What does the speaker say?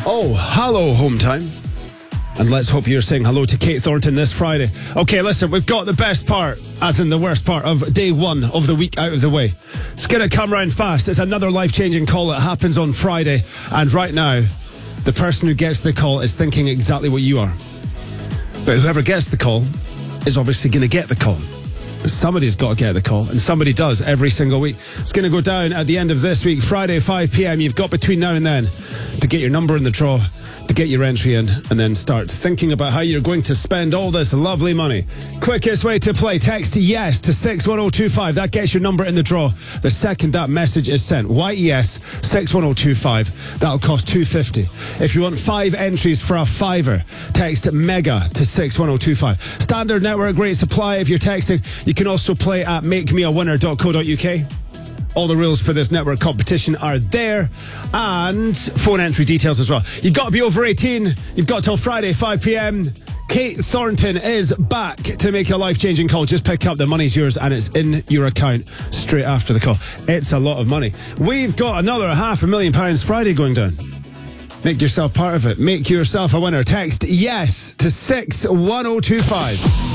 Oh, hello, home time. And let's hope you're saying hello to Kate Thornton this Friday. Okay, listen, we've got the best part, as in the worst part, of day one of the week out of the way. It's going to come round fast. It's another life-changing call that happens on Friday. And right now, the person who gets the call is thinking exactly what you are. But whoever gets the call is obviously going to get the call. But somebody's got to get the call, and somebody does every single week. It's going to go down at the end of this week, Friday, 5 p.m. You've got between now and then to get your number in the draw, to get your entry in, and then start thinking about how you're going to spend all this lovely money. Quickest way to play, text YES to 61025. That gets your number in the draw the second that message is sent. YES 61025. That'll cost $2.50. If you want 5 entries for a fiver, text MEGA to 61025. Standard network rate supply if you're texting. You can also play at makemeawinner.co.uk. All the rules for this network competition are there, and phone entry details as well. You've got to be over 18. You've got till Friday, 5 p.m. Kate Thornton is back to make a life-changing call. Just pick up, the money's yours, and it's in your account straight after the call. It's a lot of money. We've got another £500,000 Friday going down. Make yourself part of it. Make yourself a winner. Text YES to 61025.